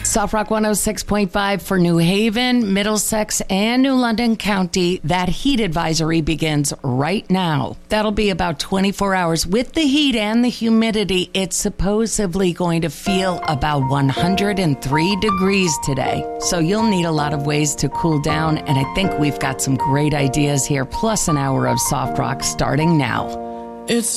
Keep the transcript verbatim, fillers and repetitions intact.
Soft Rock one oh six point five for New Haven, Middlesex, and New London County. That heat advisory begins right now. That'll be about twenty-four hours. With the heat and the humidity, it's supposedly going to feel about one hundred three degrees today. So you'll need a lot of ways to cool down, and I think we've got some great ideas here, plus an hour of Soft Rock starting now. It's